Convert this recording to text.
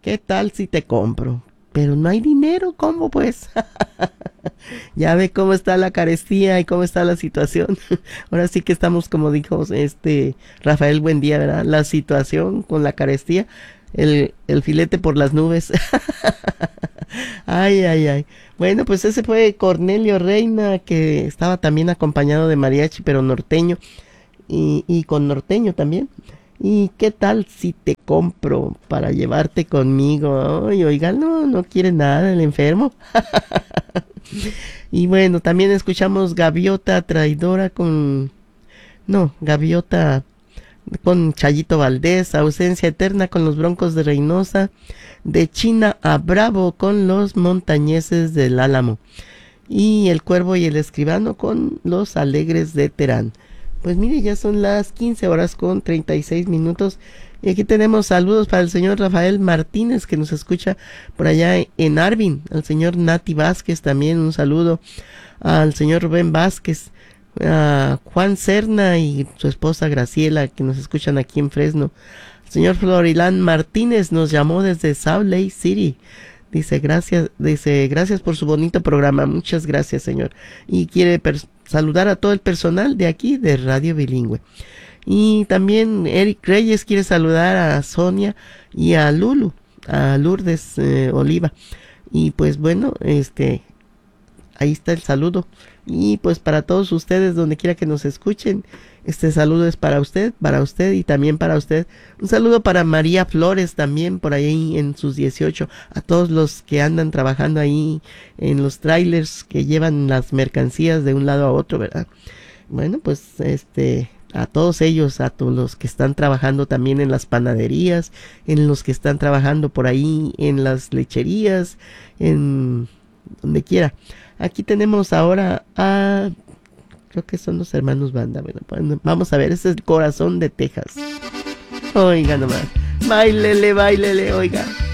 ¿qué tal si te compro? Pero no hay dinero, ¿cómo pues? Ya ve cómo está la carestía y cómo está la situación. Ahora sí que estamos, como dijo Rafael Buendía, ¿verdad? La situación con la carestía, el filete por las nubes. Ay, ay, ay. Bueno, pues ese fue Cornelio Reina, que estaba también acompañado de mariachi, pero norteño, y con norteño también. ¿Y qué tal si te compro para llevarte conmigo? Ay, oiga, no, no quiere nada el enfermo. Y bueno, también escuchamos Gaviota Traidora con... No, Gaviota con Chayito Valdés, Ausencia Eterna con los Broncos de Reynosa, de China a Bravo con los Montañeses del Álamo, y El Cuervo y el Escribano con los Alegres de Terán. Pues mire, ya son las 15 horas con 36 minutos. Y aquí tenemos saludos para el señor Rafael Martínez, que nos escucha por allá en Arvin. Al señor Nati Vázquez también un saludo. Al señor Rubén Vázquez. A Juan Serna y su esposa Graciela, que nos escuchan aquí en Fresno. El señor Florilán Martínez nos llamó desde Salt Lake City. Dice, gracias por su bonito programa. Muchas gracias, señor. Y quiere saludar a todo el personal de aquí de Radio Bilingüe. Y también Eric Reyes quiere saludar a Sonia y a Lulu, a Lourdes Oliva. Y pues bueno, ahí está el saludo. Y pues para todos ustedes, donde quiera que nos escuchen, este saludo es para usted y también para usted. Un saludo para María Flores también, por ahí en sus 18. A todos los que andan trabajando ahí en los trailers que llevan las mercancías de un lado a otro, ¿verdad? Bueno, pues a todos ellos, a todos los que están trabajando también en las panaderías, en los que están trabajando por ahí en las lecherías, en donde quiera. Aquí tenemos ahora a... Creo que son los hermanos Banda. Bueno, vamos a ver, ese es el Corazón de Texas. Oiga nomás. Báilele, báilele, oiga.